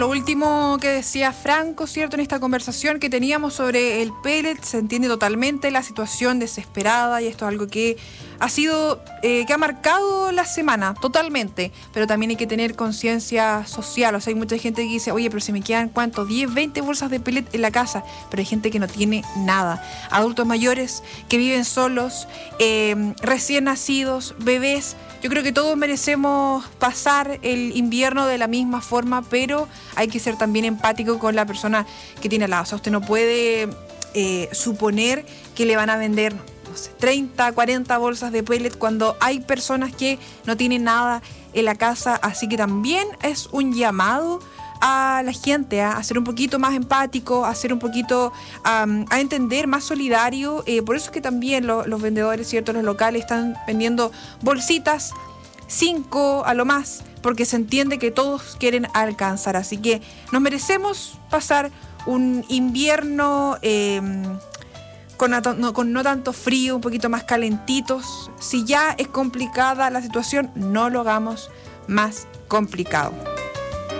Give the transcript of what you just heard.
Lo último que decía Franco, ¿cierto?, en esta conversación que teníamos sobre el pellet, se entiende totalmente la situación desesperada y esto es algo que ha sido, que ha marcado la semana, totalmente, pero también hay que tener conciencia social. O sea, hay mucha gente que dice, oye, pero si me quedan, ¿cuánto? 10, 20 bolsas de pellet en la casa, pero hay gente que no tiene nada. Adultos mayores que viven solos, recién nacidos, bebés. Yo creo que todos merecemos pasar el invierno de la misma forma, pero hay que ser también empático con la persona que tiene al lado. O sea, usted no puede suponer que le van a vender, no sé, 30, 40 bolsas de pellet cuando hay personas que no tienen nada en la casa. Así que también es un llamado a la gente a ser un poquito más empático, a ser un poquito, a entender, más solidario. Por eso es que también los vendedores, ¿cierto?, los locales están vendiendo bolsitas, 5 a lo más, porque se entiende que todos quieren alcanzar. Así que nos merecemos pasar un invierno con no tanto frío, un poquito más calentitos. Si ya es complicada la situación, no lo hagamos más complicado.